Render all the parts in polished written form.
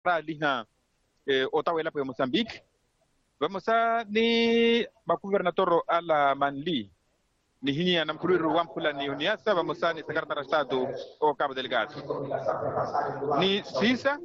liha Otawela pe Mozambique. Vamos a ni magobernador ala Manli. Ni hinia na mkuru wampula ni Uniasa, vamos a ni secretário de Estado o Cabo Delgado. Ni Sisa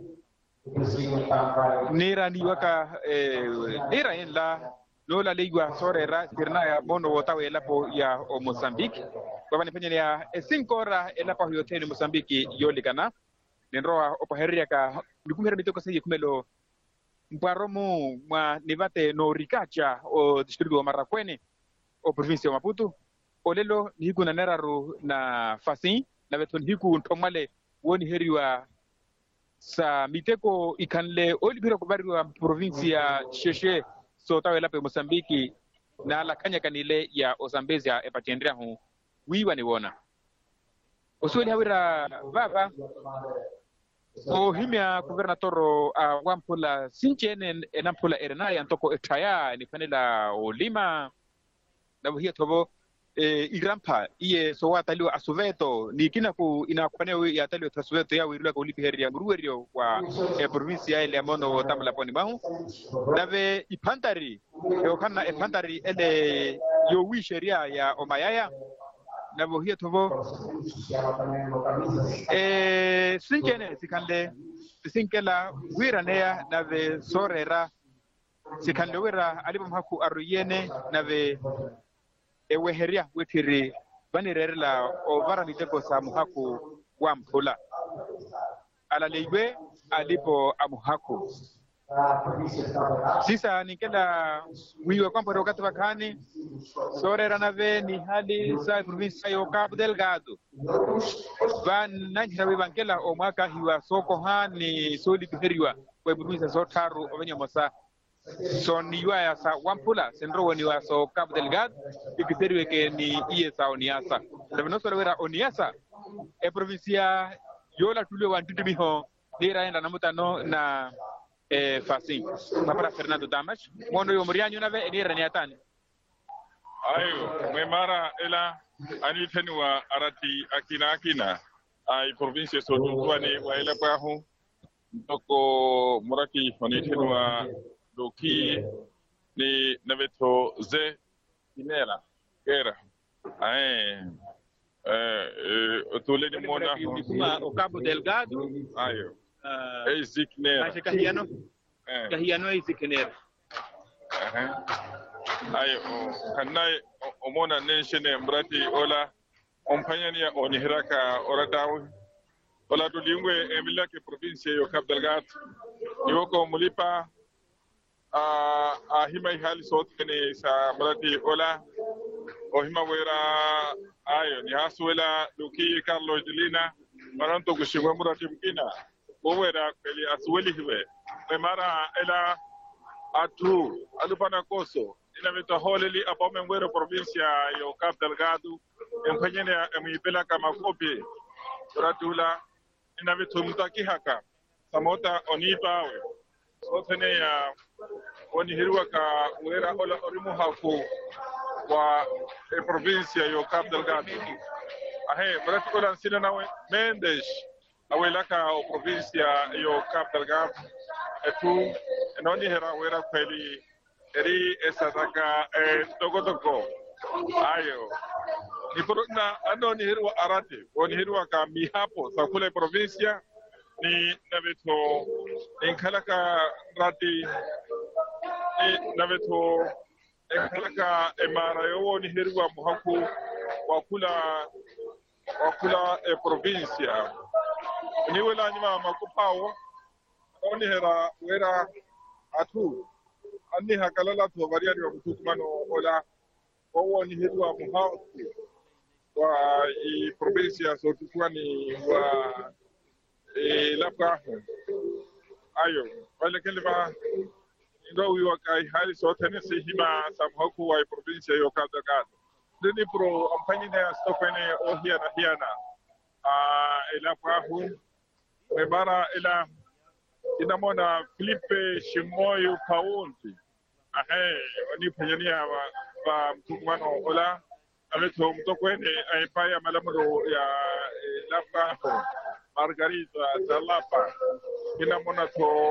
nira ni waka nira en la lola ligwa sorera sirna ya bono Otawela po ya o Mozambique. Kwa nifanya ya 5 horas ela pa hotel Mozambique yolikana. Nenroa opaheria ka nikumera mitoko seye kumelo mparomo mwa nivate no rikacha o distrito wa Marakwene o province ya Maputo olelo nihiku na neraru na fasin na veton hiku ntomale woni heriwa sa miteko ikanle olibira kubari wa province ya Sheshe so Otawela pe Mozambique na la kanya kanile ya Ozambezi ya epatendria hu wiwa ni wona osuli hawira baba o himya gubernatoro wampula sinchene enampula erenaya antoko etaya ni panela o lima na buhia tobo irampa iye so wataliwa asuveto ni kina ku inakwaneo ya talio tasuveto ya wirula ko lipi heri ya nguruwerio wa province ya ile amono tamla poni bahu dave ipantari okana ipantari ele yo wi sheria ya omayaya na buhia tobo sinkene sikande sinkela wiranea na ve sorera sikande wira alipo mhaku aruyene na ve eweheria wetiri banirere la ovara miteko sa muhaku wa mpula ala leigwe alipo amuhaku sisa nikela wiwe kwampo wakati wakani sorera na ve ni hali sa province yo Cabo Delgado van nanjira wibankela o mwaka hiwa soko hani soli biheriwa kwa province zotaru ovenyo mosa son iwa ya sa wampula sendro woni wa so Cabo Delgado ikitheriwe ke ni iye sa Oniasa ndabino so wera Oniasa e provincia yola tulio wantutu miho dira enda namutano na fasin para Fernando Damas mondo yo murianyo na ve ni raniatani ayo memara ela ani tenwa arati akina ai province so tuani wa ela pahu ndoko muraki oni tenwa doki ni naveto ze inera era tole ni mona o Cabo Delgado ayo ziknera kahiano ziknera ayo kanai omona neshene mbrati ola ompanyania oni hiraka oradawi ola tulingwe emilake province yo Cabo Delgado yoko mulipa hima hali sote sa mbrati ola ohima wera ayo ni hasuela duki Carlos Dilina maranto kushimwe mbrati mkina wera kweli asweli hiwe memara ela atu alupana koso ina vita holeli apome ngwero provincia yo Cabo Delgado empanyene emipela kama kopi ratula ina vitu mtaki haka samota onipawe sotene ya oni hirwa ka wera ola orimu haku wa provincia yo Cabo Delgado mrati ola sina nawe Mendes awelaka o provincia yo Cabo Delgado etu enoni hera wera kweli eri esataka toko ayo ni porona anoni hirwa arate oni hirwa ka mihapo sakule provincia ni naveto enkalaka rati ni naveto enkalaka emara yo ni hirwa muhaku wakula provincia ni wela nyima makupawo oni hera wera atu anni hakalala to variari wa mtukumano ola wawo ni hirwa muhaku wa i provincia so tukwani wa labda ayo wale kelima ndo wiwa kai hali sote ne se hima samhaku wa provincia yo Cabo Delgado dini pro ampanyine ya stopene ohia na hiana ila pahu mebara ila inamona Filipe Shimoyo Paundi wani panyania wa mtukumano ola ameto mtokwene aipaya malamulo ya labda Margarita Zalapa inamona to